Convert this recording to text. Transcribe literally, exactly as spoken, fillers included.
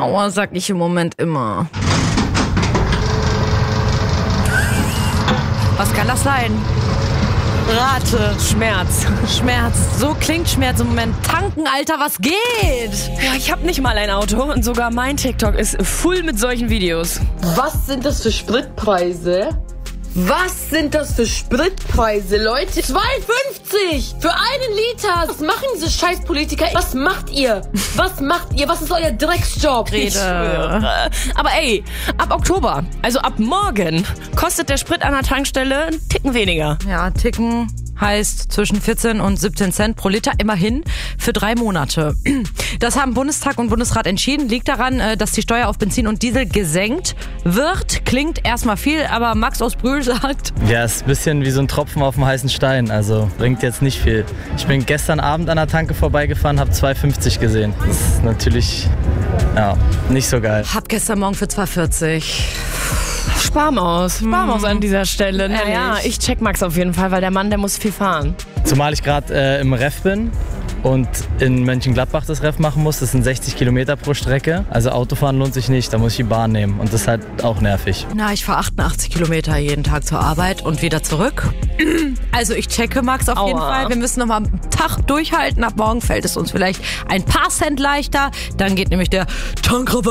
Aua, sag ich im Moment immer. Was kann das sein? Rate. Schmerz. Schmerz. So klingt Schmerz im Moment. Tanken, Alter, was geht? Ja, ich habe nicht mal ein Auto und sogar mein TikTok ist voll mit solchen Videos. Was sind das für Spritpreise? Was sind das für Spritpreise, Leute? zwei fünfzig für einen Liter. Was machen diese Scheißpolitiker? Was macht ihr? Was macht ihr? Was ist euer Drecksjob? Rede. Aber ey, ab Oktober, also ab morgen, kostet der Sprit an der Tankstelle einen Ticken weniger. Ja, ticken heißt zwischen vierzehn und siebzehn Cent pro Liter, immerhin für drei Monate. Das haben Bundestag und Bundesrat entschieden. Liegt daran, dass die Steuer auf Benzin und Diesel gesenkt wird. Klingt erstmal viel, aber Max aus Brühl sagt... Ja, ist ein bisschen wie so ein Tropfen auf dem heißen Stein. Also bringt jetzt nicht viel. Ich bin gestern Abend an der Tanke vorbeigefahren, habe zwei fünfzig gesehen. Das ist natürlich ja, nicht so geil. Hab gestern Morgen für zwei vierzig. Sparmaus, Sparmaus an dieser Stelle. Naja, ich check Max auf jeden Fall, weil der Mann, der muss viel fahren. Zumal ich gerade äh, im Ref bin und in Mönchengladbach das Ref machen muss. Das sind sechzig Kilometer pro Strecke. Also Autofahren lohnt sich nicht, da muss ich die Bahn nehmen. Und das ist halt auch nervig. Na, ich fahre achtundachtzig Kilometer jeden Tag zur Arbeit und wieder zurück. Also ich checke Max auf Aua. jeden Fall. Wir müssen noch mal einen Tag durchhalten. Ab morgen fällt es uns vielleicht ein paar Cent leichter. Dann geht nämlich der Tankrabatt